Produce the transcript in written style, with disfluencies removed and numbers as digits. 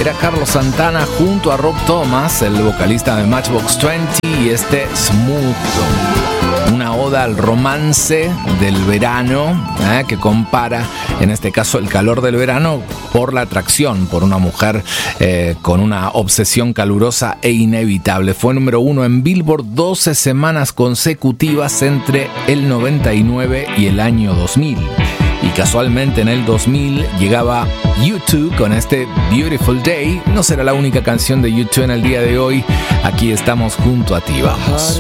Era Carlos Santana junto a Rob Thomas, el vocalista de Matchbox 20, y este Smooth, una oda al romance del verano, que compara, en este caso, el calor del verano por la atracción por una mujer con una obsesión calurosa e inevitable. Fue número 1 en Billboard 12 semanas consecutivas entre el 99 y el año 2000. Y casualmente en el 2000 llegaba U2 con este Beautiful Day. No será la única canción de U2 en el día de hoy. Aquí estamos junto a ti, vamos.